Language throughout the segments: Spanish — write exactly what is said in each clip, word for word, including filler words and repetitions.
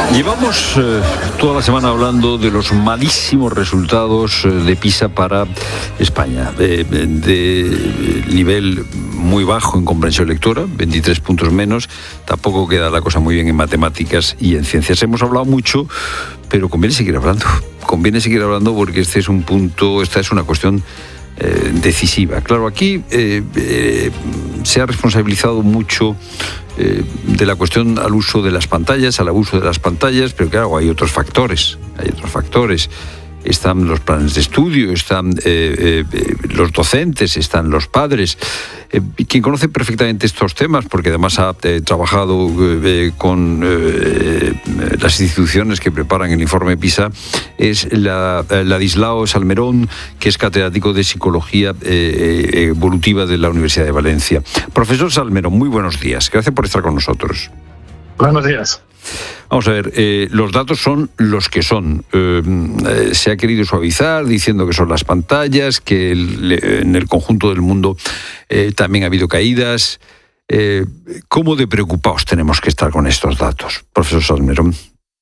Llevamos eh, toda la semana hablando de los malísimos resultados eh, de PISA para España, de, de nivel muy bajo en comprensión lectora, veintitrés puntos menos, tampoco queda la cosa muy bien en matemáticas y en ciencias. Hemos hablado mucho, pero conviene seguir hablando, conviene seguir hablando porque este es un punto, esta es una cuestión eh, decisiva. Claro, aquí eh, eh, se ha responsabilizado mucho Eh, de la cuestión al uso de las pantallas, al abuso de las pantallas, pero claro, hay otros factores, hay otros factores. Están los planes de estudio, están eh, eh, los docentes, están los padres. Eh, quien conoce perfectamente estos temas, porque además ha eh, trabajado eh, con eh, las instituciones que preparan el informe PISA, es la, Ladislao Salmerón, que es catedrático de Psicología eh, Evolutiva de la Universidad de Valencia. Profesor Salmerón, muy buenos días. Gracias por estar con nosotros. Buenos días. Vamos a ver, eh, los datos son los que son. Eh, eh, se ha querido suavizar diciendo que son las pantallas, que el, en el conjunto del mundo eh, también ha habido caídas. Eh, ¿Cómo de preocupados tenemos que estar con estos datos, profesor Salmerón?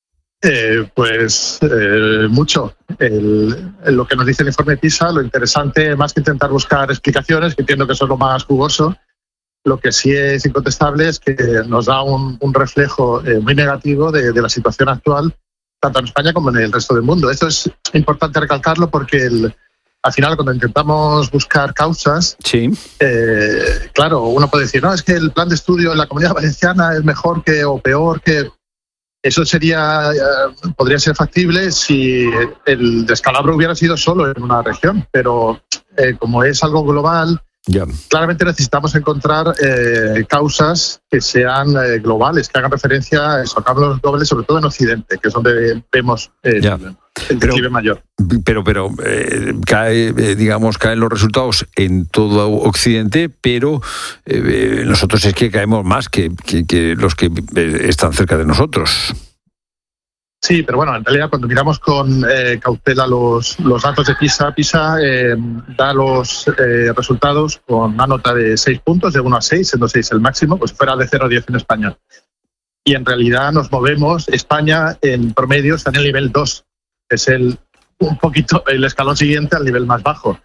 Eh, pues eh, mucho. El, lo que nos dice el informe PISA, lo interesante, más que intentar buscar explicaciones, que entiendo que eso es lo más jugoso, lo que sí es incontestable es que nos da un, un reflejo eh, muy negativo de, de la situación actual, tanto en España como en el resto del mundo. Esto es importante recalcarlo porque el, al final, cuando intentamos buscar causas, sí. eh, claro, uno puede decir, no, es que el plan de estudio en la Comunidad Valenciana es mejor que o peor que... Eso sería, eh, podría ser factible si el descalabro hubiera sido solo en una región, pero eh, como es algo global, yeah. claramente necesitamos encontrar eh, causas que sean eh, globales, que hagan referencia a esos cambios globales, sobre todo en Occidente, que es donde vemos eh, yeah. el declive mayor. Pero, pero eh, cae, eh, digamos, caen los resultados en todo Occidente, pero eh, nosotros es que caemos más que, que, que los que están cerca de nosotros. Sí, pero bueno, en realidad cuando miramos con eh, cautela los, los datos de PISA, PISA eh, da los eh, resultados con una nota de seis puntos, de uno a seis, siendo seis el máximo, pues fuera de cero a diez en España. Y en realidad nos movemos, España en promedio está en el nivel dos, es el un poquito el escalón siguiente al nivel más bajo.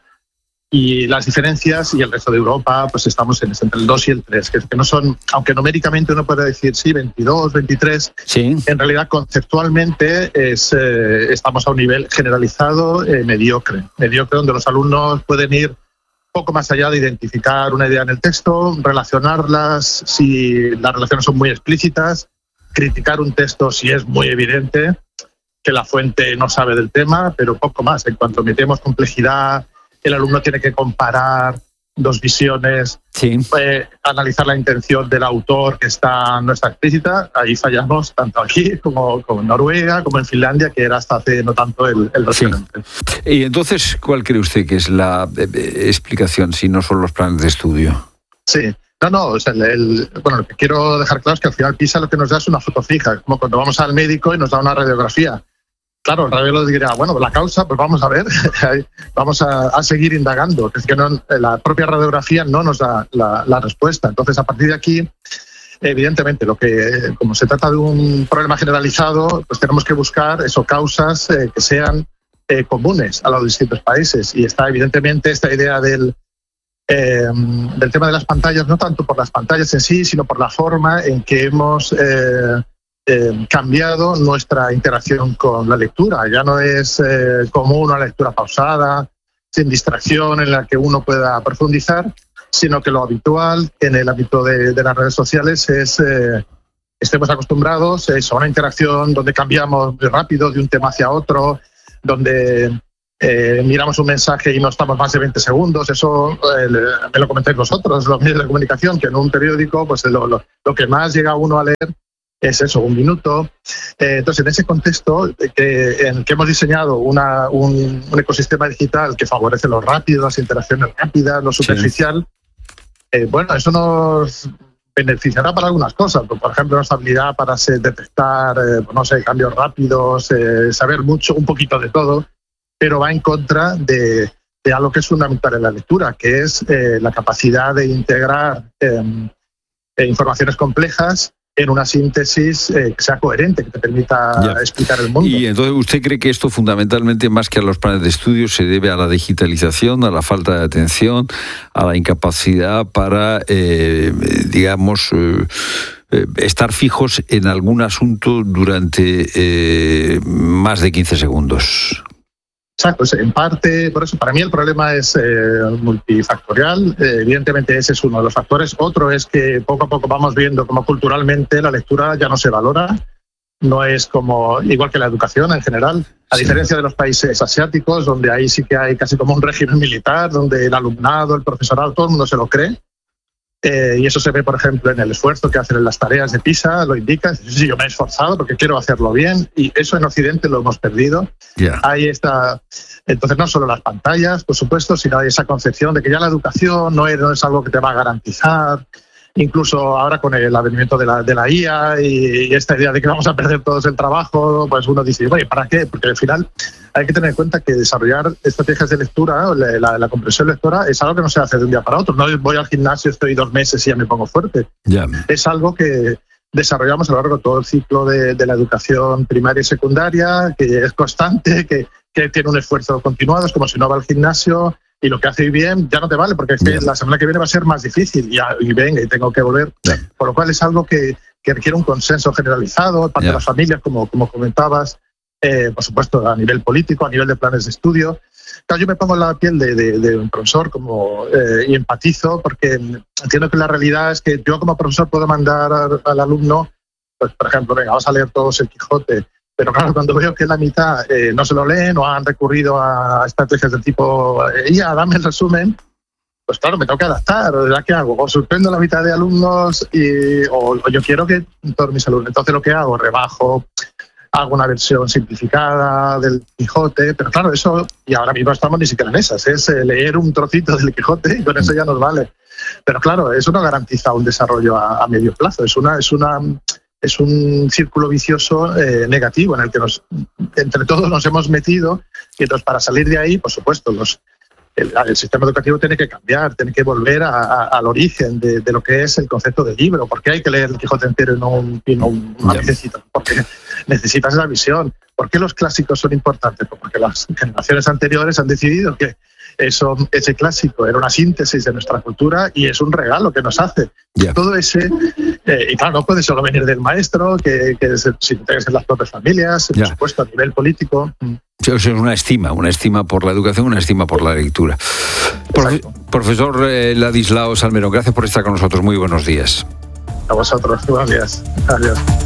Y las diferencias, y el resto de Europa, pues estamos en, entre el dos y el tres, que, que no son, aunque numéricamente uno puede decir sí, veintidós, veintitrés, sí. En realidad conceptualmente es, eh, estamos a un nivel generalizado eh, mediocre, mediocre donde los alumnos pueden ir poco más allá de identificar una idea en el texto, relacionarlas si las relaciones son muy explícitas, criticar un texto si es muy evidente que la fuente no sabe del tema, pero poco más. En cuanto metemos complejidad, el alumno tiene que comparar dos visiones, sí. eh, analizar la intención del autor que está, no está explícita, ahí fallamos tanto aquí como, como en Noruega, como en Finlandia, que era hasta hace no tanto el, el referente. Sí. Y entonces, ¿cuál cree usted que es la eh, explicación, si no son los planes de estudio? Sí. No, no, o sea, el, el, bueno, lo que quiero dejar claro es que al final PISA lo que nos da es una foto fija, como cuando vamos al médico y nos da una radiografía. Claro, el radiólogo dirá, bueno, la causa, pues vamos a ver, vamos a, a seguir indagando. Es que no, la propia radiografía no nos da la, la respuesta. Entonces, a partir de aquí, evidentemente, lo que, como se trata de un problema generalizado, pues tenemos que buscar eso, causas eh, que sean eh, comunes a los distintos países. Y está, evidentemente, esta idea del, eh, del tema de las pantallas, no tanto por las pantallas en sí, sino por la forma en que hemos... Eh, Eh, cambiado nuestra interacción con la lectura. Ya no es eh, común una lectura pausada, sin distracción, en la que uno pueda profundizar, sino que lo habitual en el ámbito de, de las redes sociales es eh, estemos acostumbrados a una interacción donde cambiamos muy rápido de un tema hacia otro, donde eh, miramos un mensaje y no estamos más de veinte segundos. Eso eh, me lo comentáis vosotros, los medios de comunicación, que en un periódico pues lo, lo, lo que más llega a uno a leer es eso, un minuto. Eh, entonces, en ese contexto que, en que hemos diseñado una, un, un ecosistema digital que favorece lo rápido, las interacciones rápidas, lo superficial, sí. eh, bueno, eso nos beneficiará para algunas cosas. Por ejemplo, nuestra habilidad para se, detectar, eh, no sé, cambios rápidos, eh, saber mucho, un poquito de todo, pero va en contra de, de algo que es fundamental en la lectura, que es eh, la capacidad de integrar eh, eh, informaciones complejas en una síntesis eh, que sea coherente, que te permita ya. explicar el mundo. Y entonces, ¿usted cree que esto fundamentalmente, más que a los planes de estudio, se debe a la digitalización, a la falta de atención, a la incapacidad para, eh, digamos, eh, eh, estar fijos en algún asunto durante eh, más de quince segundos? Exacto, en parte, por eso para mí el problema es eh, multifactorial. Eh, evidentemente ese es uno de los factores. Otro es que poco a poco vamos viendo cómo culturalmente la lectura ya no se valora. No es como igual que la educación en general, a sí. diferencia de los países asiáticos, donde ahí sí que hay casi como un régimen militar, donde el alumnado, el profesorado, todo el mundo se lo cree. Eh, y eso se ve, por ejemplo, en el esfuerzo que hacen en las tareas de PISA, lo indica. Sí, yo me he esforzado porque quiero hacerlo bien, y eso en Occidente lo hemos perdido. Yeah. Ahí está. Entonces, no solo las pantallas, por supuesto, sino hay esa concepción de que ya la educación no es, no es algo que te va a garantizar. Incluso ahora con el advenimiento de la, de la I A y, y esta idea de que vamos a perder todos el trabajo, pues uno dice, oye, ¿para qué? Porque al final hay que tener en cuenta que desarrollar estrategias de lectura, la, la, la comprensión lectora, es algo que no se hace de un día para otro. No voy al gimnasio, estoy dos meses y ya me pongo fuerte. Yeah. Es algo que desarrollamos a lo largo de todo el ciclo de, de la educación primaria y secundaria, que es constante, que, que tiene un esfuerzo continuado, es como si no va al gimnasio y lo que hace bien ya no te vale, porque es que la semana que viene va a ser más difícil y, y venga, y tengo que volver. Yeah. Por lo cual es algo que, que requiere un consenso generalizado parte yeah. de las familias, como, como comentabas, eh, por supuesto, a nivel político, a nivel de planes de estudio. Claro, yo me pongo en la piel de, de, de un profesor como, eh, y empatizo, porque entiendo que la realidad es que yo como profesor puedo mandar al, al alumno, pues, por ejemplo, venga, vamos a leer todos el Quijote. Pero claro, cuando veo que la mitad eh, no se lo leen o han recurrido a estrategias del tipo, eh, ya, dame el resumen, pues claro, me tengo que adaptar. ¿Ya qué hago? O sorprendo a la mitad de alumnos y, o, o yo quiero que todos mis alumnos. Entonces, lo que hago, rebajo, hago una versión simplificada del Quijote, pero claro, eso, y ahora mismo estamos ni siquiera en esas, es eh, leer un trocito del Quijote y con eso ya nos vale. Pero claro, eso no garantiza un desarrollo a, a medio plazo, es una... Es una Es un círculo vicioso eh, negativo en el que nos, entre todos nos hemos metido, y entonces para salir de ahí, por supuesto, los, el, el sistema educativo tiene que cambiar, tiene que volver a, a, al origen de, de lo que es el concepto de libro. ¿Por qué hay que leer el Quijote entero y no un, y no un necesito? Porque necesitas la visión. ¿Por qué los clásicos son importantes? Pues porque las generaciones anteriores han decidido que eso, ese clásico era una síntesis de nuestra cultura y es un regalo que nos hace. Yeah. Todo ese, eh, y claro, no puede solo venir del maestro, que, que se integres en las propias familias, yeah. por supuesto, a nivel político. Es una estima, una estima por la educación, una estima por la lectura. Profe- profesor eh, Ladislao Salmerón, gracias por estar con nosotros. Muy buenos días. A vosotros, buenos días. Adiós.